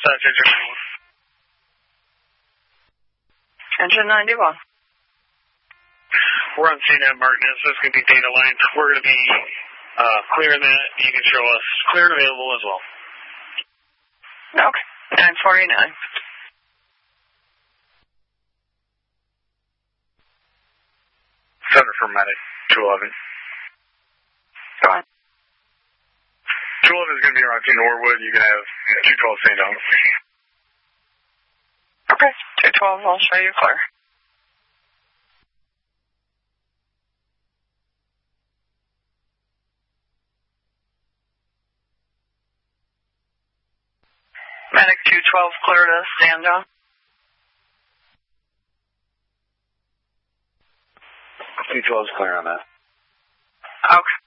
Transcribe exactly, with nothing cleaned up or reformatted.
Dispatch engine ninety-one. Engine ninety-one. We're on C N A B Martinez, so it's going to be data line. We're going to be uh, clearing that. You can show us clear and available as well. Okay. nine forty-nine. Center for medic, two eleven. Go on. two eleven is going to be around to Norwood. You can have two twelve Saint Down. Okay. two twelve, I'll show you clear. Medic two twelve, clear to stand down. two twelve is clear on that. Okay.